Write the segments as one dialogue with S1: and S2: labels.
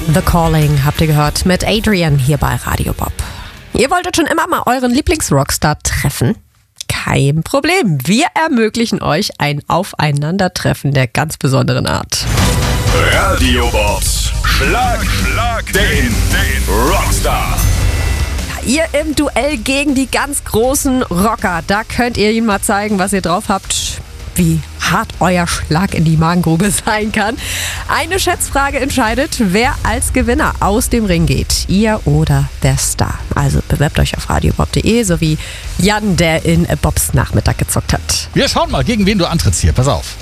S1: The Calling habt ihr gehört mit Adrian hier bei Radio Bob. Ihr wolltet schon immer mal euren Lieblingsrockstar treffen? Kein Problem, wir ermöglichen euch ein Aufeinandertreffen der ganz besonderen Art.
S2: Radio Bobs Schlag den Rockstar.
S1: Ihr im Duell gegen die ganz großen Rocker. Da könnt ihr ihnen mal zeigen, was ihr drauf habt. Wie hart euer Schlag in die Magengrube sein kann. Eine Schätzfrage entscheidet, wer als Gewinner aus dem Ring geht. Ihr oder der Star. Also bewerbt euch auf radiobob.de, so wie Jan, der in Bobs Nachmittag gezockt hat.
S3: Wir schauen mal, gegen wen du antrittst hier. Pass auf.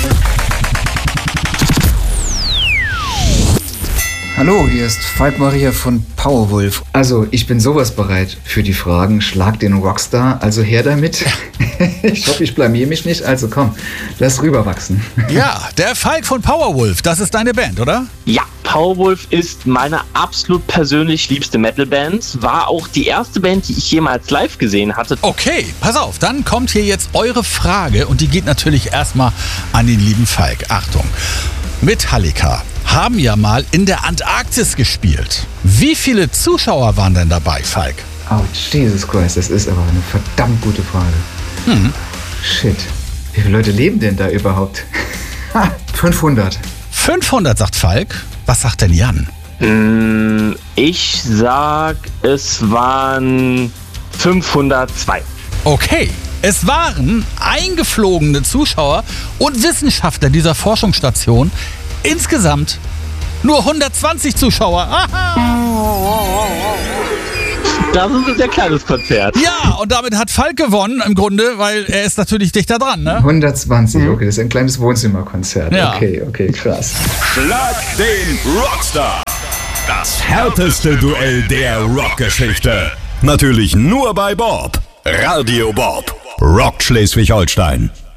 S4: Hallo, hier ist Falk Maria von Powerwolf. Also, ich bin sowas bereit für die Fragen. Schlag den Rockstar, also her damit. Ich hoffe, ich blamier mich nicht. Also komm, lass rüberwachsen.
S3: Ja, der Falk von Powerwolf, das ist deine Band, oder?
S5: Ja, Powerwolf ist meine absolut persönlich liebste Metalband. War auch die erste Band, die ich jemals live gesehen hatte.
S3: Okay, pass auf, dann kommt hier jetzt eure Frage und die geht natürlich erstmal an den lieben Falk. Achtung, Metallica haben ja mal in der Antarktis gespielt. Wie viele Zuschauer waren denn dabei, Falk?
S4: Oh, Jesus Christ, das ist aber eine verdammt gute Frage. Shit, wie viele Leute leben denn da überhaupt? 500.
S3: 500, sagt Falk. Was sagt denn Jan?
S5: Ich sag, es waren 502.
S3: Okay, es waren eingeflogene Zuschauer und Wissenschaftler dieser Forschungsstation. Insgesamt nur 120 Zuschauer.
S5: Das ist ein sehr kleines Konzert.
S3: Ja, und damit hat Falk gewonnen im Grunde, weil er ist natürlich dichter dran, ne?
S4: 120, okay, das ist ein kleines Wohnzimmerkonzert.
S3: Ja.
S4: Okay, krass.
S2: Schlag den Rockstar. Das härteste Duell der Rockgeschichte. Natürlich nur bei Bob. Radio Bob. Rockt Schleswig-Holstein.